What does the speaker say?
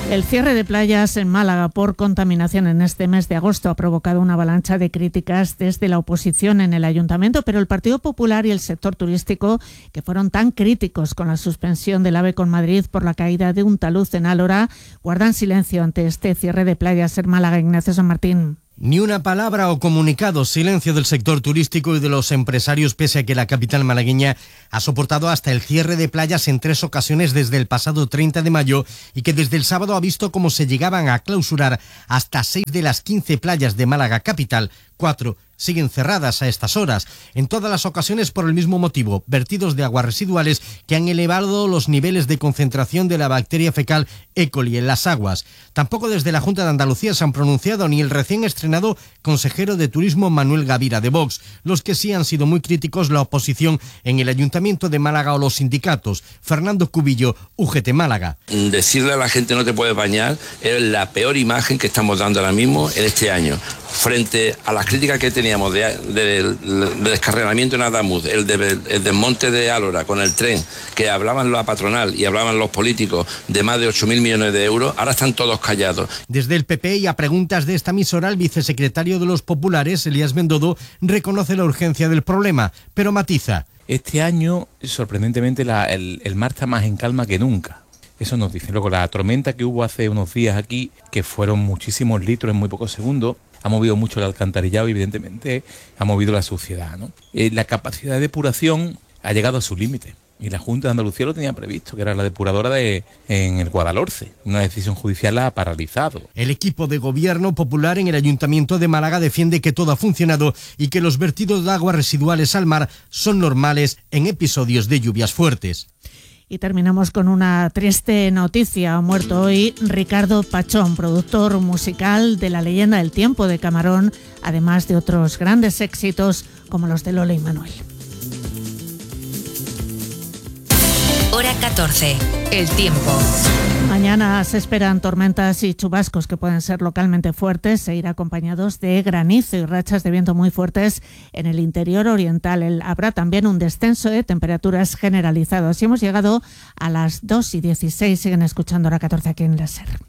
El cierre de playas en Málaga por contaminación en este mes de agosto ha provocado una avalancha de críticas desde la oposición en el ayuntamiento, pero el Partido Popular y el sector turístico, que fueron tan críticos con la suspensión del AVE con Madrid por la caída de un talud en Álora, guardan silencio ante este cierre de playas en Málaga. Ignacio San Martín. Ni una palabra o comunicado, silencio del sector turístico y de los empresarios, pese a que la capital malagueña ha soportado hasta el cierre de playas en 3 ocasiones desde el pasado 30 de mayo y que desde el sábado ha visto cómo se llegaban a clausurar hasta 6 de las 15 playas de Málaga capital. 4 siguen cerradas a estas horas, en todas las ocasiones por el mismo motivo, vertidos de aguas residuales que han elevado los niveles de concentración de la bacteria fecal E. coli en las aguas. Tampoco desde la Junta de Andalucía se han pronunciado ni el recién estrenado consejero de Turismo Manuel Gavira de Vox. Los que sí han sido muy críticos, la oposición en el Ayuntamiento de Málaga o los sindicatos. Fernando Cubillo, UGT Málaga. Decirle a la gente no te puedes bañar es la peor imagen que estamos dando ahora mismo en este año. Frente a las críticas que teníamos del descarrilamiento en Adamuz, el desmonte de Álora con el tren, que hablaban la patronal y hablaban los políticos de más de 8.000 millones de euros, ahora están todos callados. Desde el PP y a preguntas de esta emisora, el vicesecretario de los Populares, Elías Bendodo, reconoce la urgencia del problema, pero matiza. Este año, sorprendentemente, el mar está más en calma que nunca. Eso nos dice. Luego, la tormenta que hubo hace unos días aquí, que fueron muchísimos litros en muy pocos segundos, ha movido mucho el alcantarillado y evidentemente ha movido la suciedad, ¿no? La capacidad de depuración ha llegado a su límite y la Junta de Andalucía lo tenía previsto, que era la depuradora en el Guadalhorce. Una decisión judicial la ha paralizado. El equipo de gobierno popular en el Ayuntamiento de Málaga defiende que todo ha funcionado y que los vertidos de aguas residuales al mar son normales en episodios de lluvias fuertes. Y terminamos con una triste noticia. Ha muerto hoy Ricardo Pachón, productor musical de La leyenda del tiempo de Camarón, además de otros grandes éxitos como los de Lola y Manuel. Hora 14. El tiempo. Mañana se esperan tormentas y chubascos que pueden ser localmente fuertes e ir acompañados de granizo y rachas de viento muy fuertes en el interior oriental. Habrá también un descenso de temperaturas generalizadas. Y hemos llegado a las 2:16. Siguen escuchando Hora 14 aquí en la SER.